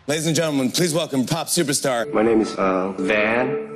Ladies and gentlemen, please welcome pop superstar. My name is Van.